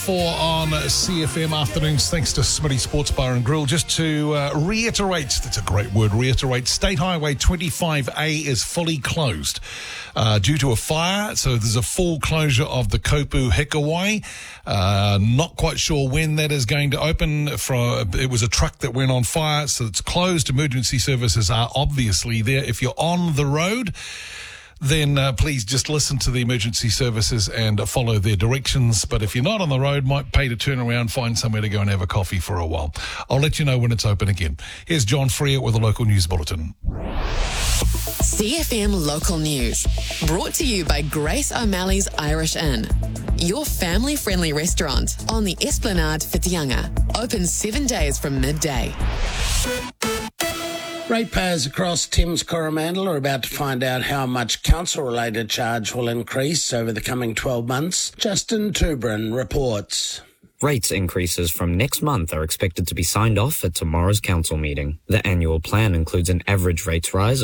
4 on CFM afternoons, thanks to Smitty Sports Bar and Grill. Just to reiterate, that's a great word, reiterate, State Highway 25A is fully closed due to a fire. So there's a full closure of the Kopu Hikawai. Not quite sure when that is going to open. It was a truck that went on fire, so it's closed. Emergency services are obviously there. If you're on the road, then please just listen to the emergency services and follow their directions. But if you're not on the road, might pay to turn around, find somewhere to go and have a coffee for a while. I'll let you know when it's open again. Here's John Freer with a local news bulletin. CFM Local News, brought to you by Grace O'Malley's Irish Inn, your family-friendly restaurant on the Esplanade Whitianga. Open 7 days from midday. Ratepayers across Thames Coromandel are about to find out how much council-related charge will increase over the coming 12 months. Justin Tubrin reports. Rates increases from next month are expected to be signed off at tomorrow's council meeting. The annual plan includes an average rates rise of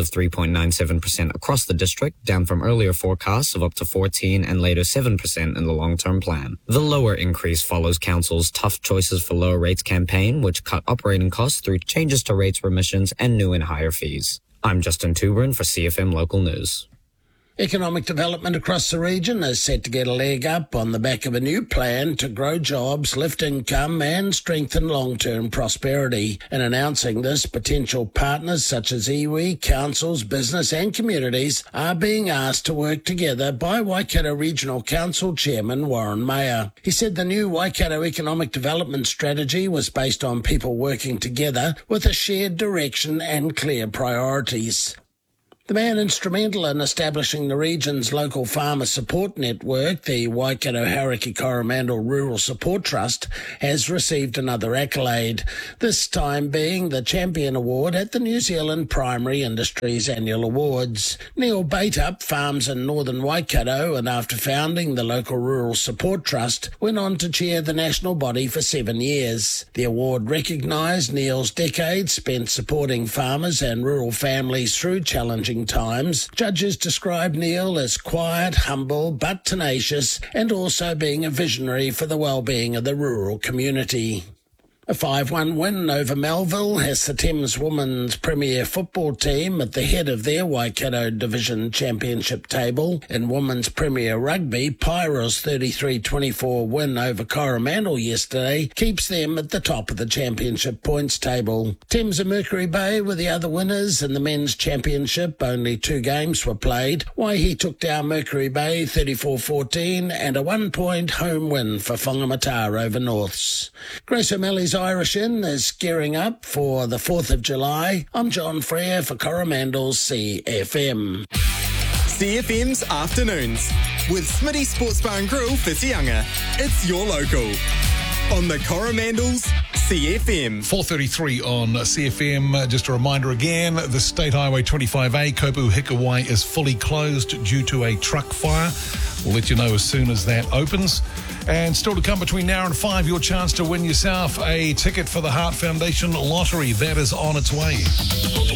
3.97% across the district, down from earlier forecasts of up to 14% and later 7% in the long-term plan. The lower increase follows council's Tough Choices for Lower Rates campaign, which cut operating costs through changes to rates remissions and new and higher fees. I'm Justin Tubrin for CFM Local News. Economic development across the region is set to get a leg up on the back of a new plan to grow jobs, lift income and strengthen long-term prosperity. In announcing this, potential partners such as iwi, councils, business and communities are being asked to work together by Waikato Regional Council Chairman Warren Mayer. He said the new Waikato Economic Development Strategy was based on people working together with a shared direction and clear priorities. The man instrumental in establishing the region's local farmer support network, the Waikato Hauraki Coromandel Rural Support Trust, has received another accolade, this time being the Champion Award at the New Zealand Primary Industries Annual Awards. Neil Bateup farms in northern Waikato and after founding the local Rural Support Trust, went on to chair the national body for 7 years. The award recognised Neil's decades spent supporting farmers and rural families through challenging times. Judges describe Neil as quiet, humble, but tenacious, and also being a visionary for the well-being of the rural community. A 5-1 win over Melville has the Thames Women's Premier Football team at the head of their Waikato Division Championship table. In Women's Premier Rugby, Pyra's 33-24 win over Coromandel yesterday keeps them at the top of the championship points table. Thames and Mercury Bay were the other winners in the men's championship. Only 2 games were played. Waihi took down Mercury Bay 34-14 and a 1-point home win for Whangamata over Norths. Grace O'Malley's Irish Inn is gearing up for the 4th of July. I'm John Freer for Coromandel's CFM. CFM's Afternoons with Smitty Sports Bar and Grill Whitianga. It's your local on the Coromandel's CFM. 4:33 on CFM. Just a reminder again, the State Highway 25A, Kopu Hikawai, is fully closed due to a truck fire. We'll let you know as soon as that opens. And still to come between now and 5, your chance to win yourself a ticket for the Heart Foundation Lottery. That is on its way.